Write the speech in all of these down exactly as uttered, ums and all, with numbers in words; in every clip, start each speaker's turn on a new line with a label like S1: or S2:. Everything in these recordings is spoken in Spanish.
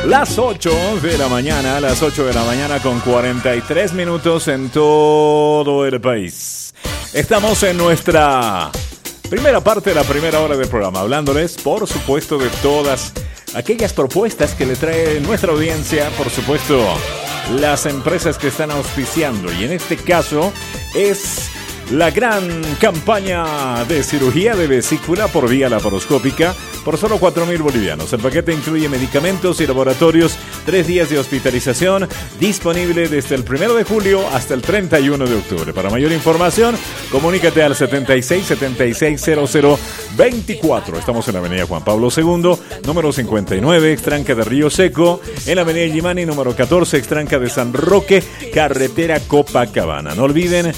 S1: Las ocho de la mañana, las ocho de la mañana con cuarenta y tres minutos en todo el país. Estamos en nuestra primera parte de la primera hora del programa, hablándoles, por supuesto, de todas aquellas propuestas que le trae nuestra audiencia, por supuesto, las empresas que están auspiciando. Y en este caso es la gran campaña de cirugía de vesícula por vía laparoscópica por solo cuatro mil bolivianos. El paquete incluye medicamentos y laboratorios, tres días de hospitalización, disponible desde el primero de julio hasta el treinta y uno de octubre. Para mayor información, comunícate al setenta y seis, setenta y seis, cero cero veinticuatro. Estamos en la avenida Juan Pablo segundo, número cincuenta y nueve, Extranca de Río Seco, en la avenida Yimani, número catorce, Extranca de San Roque, carretera Copacabana. No olviden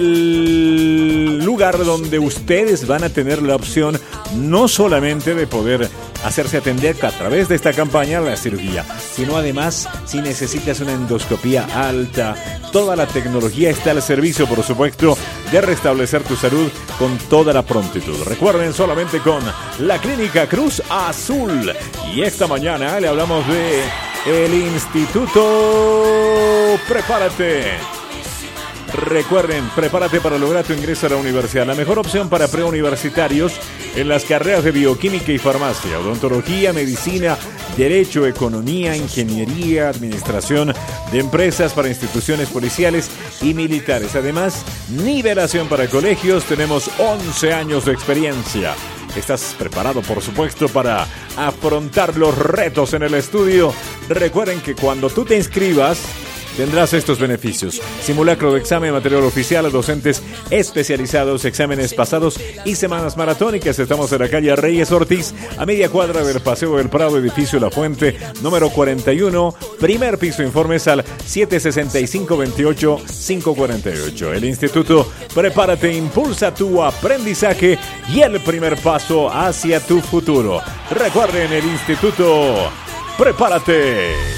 S1: el lugar donde ustedes van a tener la opción no solamente de poder hacerse atender a través de esta campaña la cirugía, sino además si necesitas una endoscopía alta, toda la tecnología está al servicio, por supuesto, de restablecer tu salud con toda la prontitud. Recuerden, solamente con la Clínica Cruz Azul. Y esta mañana le hablamos de el Instituto Prepárate. Recuerden, prepárate para lograr tu ingreso a la universidad. La mejor opción para preuniversitarios en las carreras de bioquímica y farmacia, odontología, medicina, derecho, economía, ingeniería, administración de empresas para instituciones policiales y militares. Además, nivelación para colegios. Tenemos once años de experiencia. ¿Estás preparado, por supuesto, para afrontar los retos en el estudio? Recuerden que cuando tú te inscribas, tendrás estos beneficios: simulacro de examen, material oficial, docentes especializados, exámenes pasados y semanas maratónicas. Estamos en la calle Reyes Ortiz, a media cuadra del Paseo del Prado, edificio La Fuente, número cuarenta y uno, primer piso. Informes al siete seis cinco, dos ocho, cinco cuatro ocho. El Instituto Prepárate impulsa tu aprendizaje y el primer paso hacia tu futuro. Recuerden, el Instituto Prepárate.